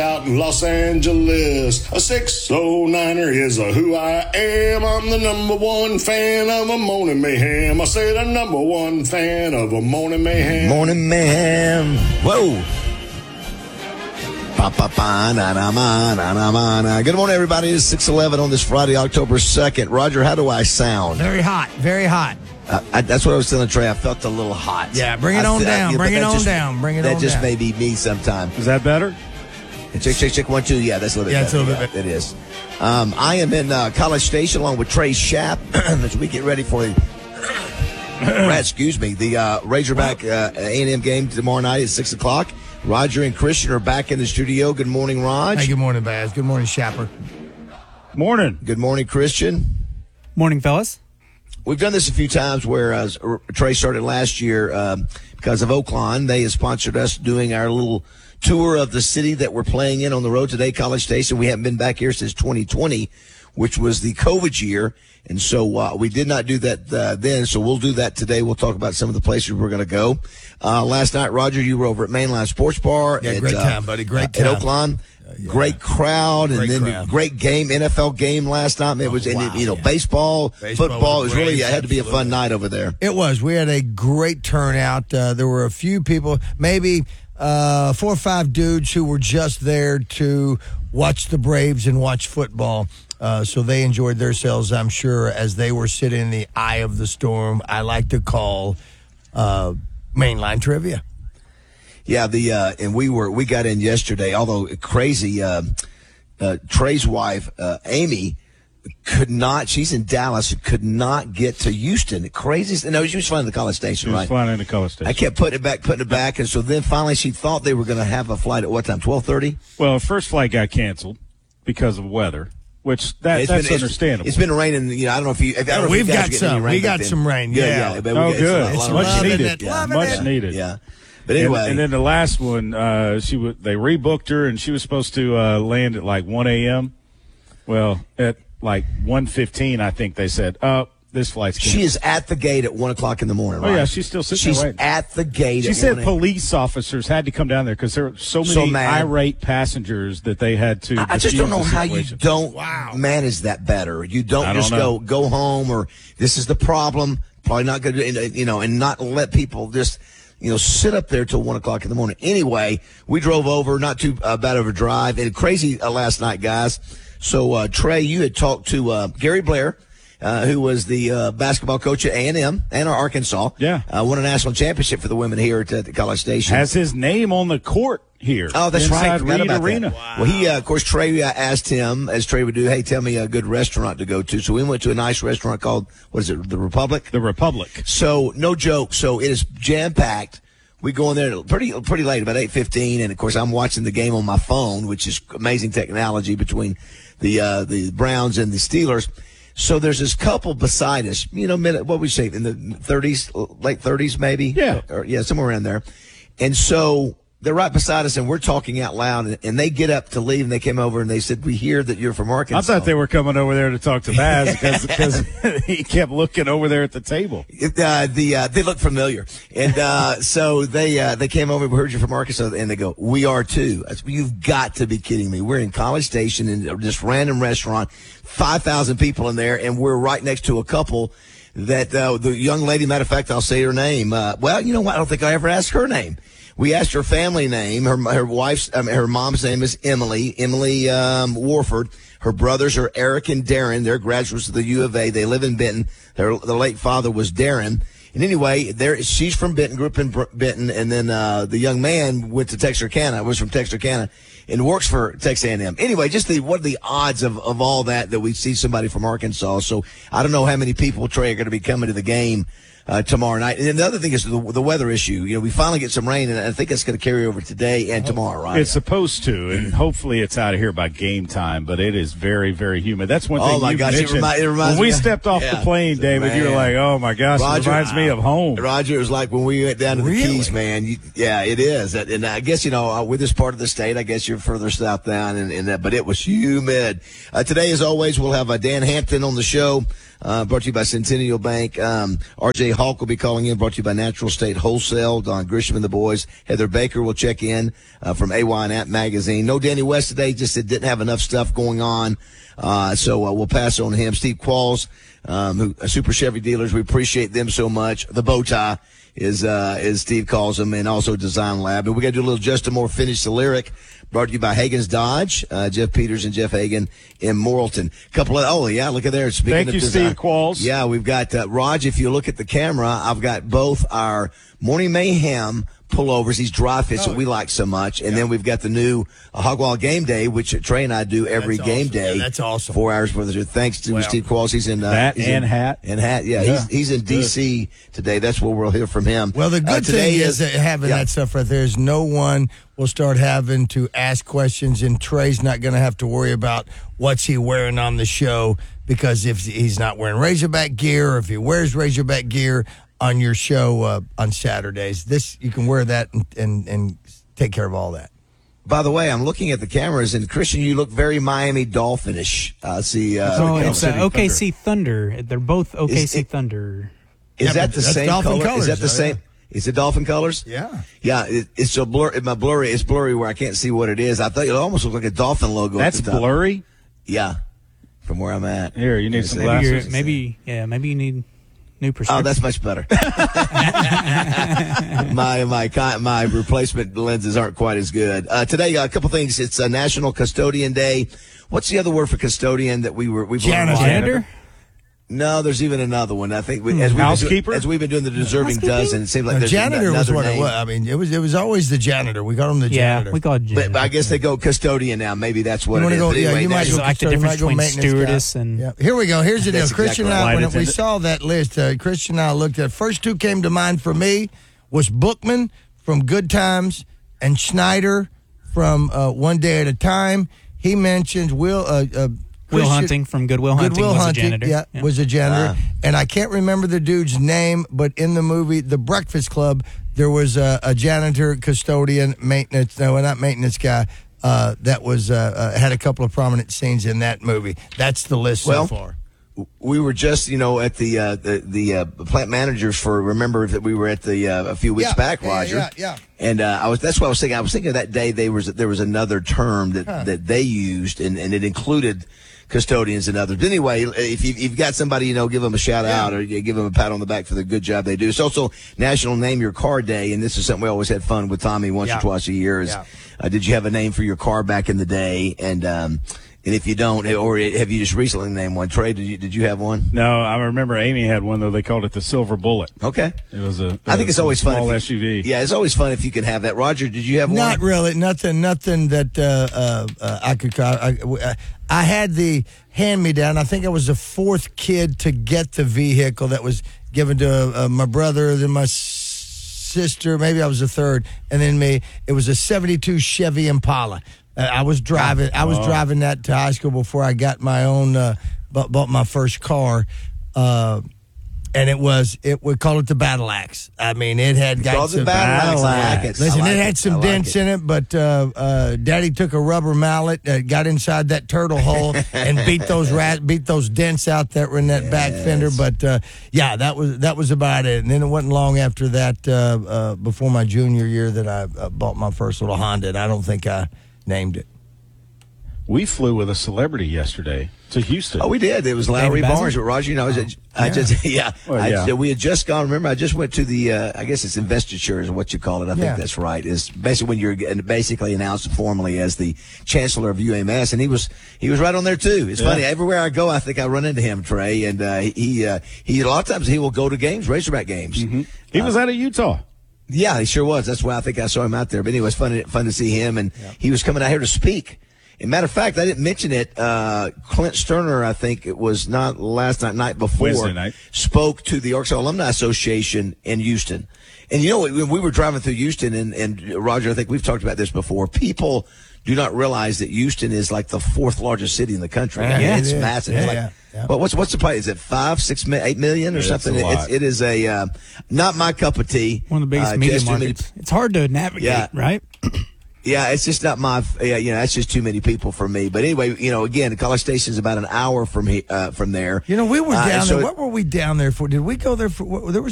out in Los Angeles. A 609er is who I am. I'm the number one fan of a Morning Mayhem. I say the number one fan of a Morning Mayhem. Morning Mayhem. Whoa. Good morning, everybody. It's 6:11 on this Friday, October 2nd. Roger, how do I sound? Very hot. Very hot. That's what I was telling Trey. I felt a little hot. Yeah, bring it on down. Bring it on down. That just may be me sometime. Is that better? Check, 1, 2. Yeah, that's a little bit better. It's a little bit better. It is. I am in College Station along with Trey Schapp as we get ready for the Razorback A&M game tomorrow night at 6 o'clock. Roger and Christian are back in the studio. Good morning, Raj. Hey, good morning, Baz. Good morning, Shapper. Morning. Good morning, Christian. Morning, fellas. We've done this a few times where Trey started last year because of Oakland. They have sponsored us doing our little tour of the city that we're playing in on the road today, College Station. We haven't been back here since 2020, which was the COVID year. And so we did not do that then, so we'll do that today. We'll talk about some of the places we're going to go. Last night, Roger, you were over at Mainline Sports Bar. Yeah, great time, buddy. Great time. At Oakland. Great crowd, great game, NFL game last night. It was, baseball, football. It was really, it had to be a fun night over there. It was. We had a great turnout. There were a few people, maybe 4 or 5 dudes who were just there to watch the Braves and watch football. So they enjoyed themselves, I'm sure, as they were sitting in the eye of the storm. I like to call Mainline Trivia. Yeah, and we got in yesterday, although crazy, Trey's wife, Amy, she's in Dallas, could not get to Houston. Crazy. No, she was flying to the College Station, right? She was flying into College Station. I kept putting it back, and so then finally she thought they were going to have a flight at what time, 12:30? Well, first flight got canceled because of weather. Which that's understandable. It's been raining. I don't know if you. We've got some. We got some rain. Yeah. Good. Much needed. Much needed. Yeah. But anyway, and then the last one, they rebooked her, and she was supposed to land at like 1 a.m. Well, at like 1:15, I think they said, this flight's canceled. She is at the gate at 1 o'clock in the morning, right? Oh, yeah, she's still sitting there waiting. She's at the gate. She said police officers had to come down there because there were so many irate passengers that they had to. I just don't know how you don't manage that better. You don't just go home, or this is the problem. Probably not going to, and not let people just, sit up there till 1 o'clock in the morning. Anyway, we drove over, not too bad of a drive, and crazy last night, guys. So, Trey, you had talked to Gary Blair, who was the basketball coach at A&M and Arkansas. Yeah. Won a national championship for the women here at College Station. Has his name on the court here. Oh, that's right. I forgot about Arena. That. Wow. Well, he, of course, Trey asked him, as Trey would do, hey, tell me a good restaurant to go to. So we went to a nice restaurant called, what is it, The Republic? The Republic. So, no joke. So it is jam-packed. We go in there pretty late, about 8:15, and of course I'm watching the game on my phone, which is amazing technology between the Browns and the Steelers. So there's this couple beside us, what would you say, in the 30s, late 30s maybe? Yeah. Somewhere around there. And so they're right beside us, and we're talking out loud, and they get up to leave, and they came over, and they said, we hear that you're from Arkansas. I thought they were coming over there to talk to Baz because he kept looking over there at the table. They look familiar. And so they came over, we heard you're from Arkansas, and they go, we are too. I said, you've got to be kidding me. We're in College Station in this random restaurant, 5,000 people in there, and we're right next to a couple that the young lady, matter of fact, I'll say her name. Well, you know what? I don't think I ever asked her name. We asked her family name. Her mom's name is Emily Warford. Her brothers are Eric and Darren. They're graduates of the U of A. They live in Benton. The late father was Darren. And anyway, she's from Benton, grew up in Benton, and then the young man went to Texarkana, was from Texarkana, and works for Texas A&M. Anyway, just what are the odds of all that we see somebody from Arkansas? So I don't know how many people, Trey, are going to be coming to the game tomorrow night. And then the other thing is the weather issue. We finally get some rain, and I think it's going to carry over today and tomorrow, right? It's supposed to, and hopefully it's out of here by game time, but it is very, very humid. That's one thing you mentioned. It reminds when we stepped off the plane, David, you were like, oh, my gosh, Roger, it reminds me of home. Roger, it was like when we went down to the Keys, man. It is. And I guess, with this part of the state, I guess you're further south down, but it was humid. Today, as always, we'll have Dan Hampton on the show. Brought to you by Centennial Bank. RJ Hawk will be calling in, brought to you by Natural State Wholesale. Don Grisham and the boys. Heather Baker will check in from AY and App Magazine. No Danny West today, just it didn't have enough stuff going on. So we'll pass on him. Steve Qualls, who Super Chevy dealers, we appreciate them so much. The bow tie is Steve calls them, and also Design Lab. And we got to do a little Justin Moore Finish the Lyric, brought to you by Hagen's Dodge, Jeff Peters and Jeff Hagen in Morrilton. Look at there. Speaking Thank of you, design, Steve Qualls. Yeah, we've got, Raj, if you look at the camera, I've got both our Morning Mayhem pullovers, these dry fits that we like so much. And then we've got the new Hogwild Game Day, which Trey and I do every game day. Yeah, that's awesome. 4 hours worth of thanks to Steve Qualls. He's in hat. Yeah. He's in D.C. today. That's where we'll hear from him. Well, the good thing is that having that stuff right there is no one will start having to ask questions, and Trey's not going to have to worry about what's he wearing on the show, because if he's not wearing Razorback gear, or if he wears Razorback gear on your show on Saturdays, you can wear that and take care of all that. By the way, I'm looking at the cameras, and Christian, you look very Miami Dolphinish. It's OKC Thunder. They're both OKC Thunder. Is that the same Dolphin color? colors, Is that the same? Is it Dolphin colors? Yeah. Yeah, it's so blurry. It's blurry where I can't see what it is. I thought it almost looked like a Dolphin logo. That's at the top. blurry? Yeah, from where I'm at. Here, you need some glasses. Maybe you need new prescription. Oh, that's much better. my replacement lenses aren't quite as good. Today, a couple things. It's National Custodian Day. What's the other word for custodian that we've learned? Janitor? No, there's even another one. I think housekeeper. As we've been doing the deserving dozen, it seems like there's janitor was what name. it was. I mean, it was always the janitor. We got him the janitor. Yeah, we call it janitor. But I guess they go custodian now. Maybe that's what it is. Go, But anyway, you might It's go like the custodian, difference you might go between maintenance stewardess guy. and- Yeah. Here we go. Here's the deal. That's Christian and exactly I, right. when we saw that list, Christian and I looked at, first two came to mind for me was Bookman from Good Times and Schneider from One Day at a Time. He mentioned Will Hunting from Goodwill Hunting was a janitor. Was a janitor. And I can't remember the dude's name, but in the movie The Breakfast Club, there was a janitor, custodian, maintenance, not maintenance guy, that was had a couple of prominent scenes in that movie. That's the list so far. We were just, at the plant managers for. Remember that we were at the a few weeks back, Roger. Yeah. And that's what I was thinking. I was thinking that day there was another term that they used, and it included custodians and others. But anyway, if you've got somebody, give them a shout out, or you give them a pat on the back for the good job they do. It's also National Name Your Car Day, and this is something we always had fun with Tommy once or twice a year. Did you have a name for your car back in the day? And if you don't, or have you just recently named one? Trey, did you have one? No, I remember Amy had one, though. They called it the Silver Bullet. Okay. It was I think it's always fun. Small SUV. Yeah, it's always fun if you can have that. Roger, did you have one? Not really. Nothing that I could call. I had the hand-me-down. I think I was the fourth kid to get the vehicle that was given to my brother, then my sister. Maybe I was the third, and then me. It was a '72 Chevy Impala. I was driving. I was driving that to high school before I got my own. Bought my first car, and we call it the Battle Axe. I mean, it had got some Battle Axe. Listen, it had some dents in it, but Daddy took a rubber mallet, got inside that turtle hole, and beat those dents out that were in that back fender. But that was about it. And then it wasn't long after that, before my junior year, that I bought my first little Honda. And I don't think I named it. We flew with a celebrity yesterday to Houston. Oh, we did. It was Lowry David Barnes. But Roger, we had just gone. Remember, I just went to the, I guess it's investiture is what you call it. I think that's right. It's basically when you're basically announced formally as the chancellor of UMass, and he was right on there too. It's funny. Everywhere I go, I think I run into him, Trey, and he a lot of times he will go to games, Razorback games. Mm-hmm. He was out of Utah. Yeah, he sure was. That's why I think I saw him out there. But anyway, it's fun to see him, and he was coming out here to speak. As a matter of fact, I didn't mention it. Clint Sterner, I think it was not last night before, Wednesday night, spoke to the Arkansas Alumni Association in Houston. And when we were driving through Houston, and Roger, I think we've talked about this before, people do not realize that Houston is like the fourth largest city in the country. It's massive. But what's the price? Is it 5, 6, 8 million or something? It is a not my cup of tea. One of the biggest media markets. It's hard to navigate, right? Yeah, it's just not my. It's just too many people for me. But anyway, again, College Station is about an hour from there. We were down there. What were we down there for? Did we go there for? There was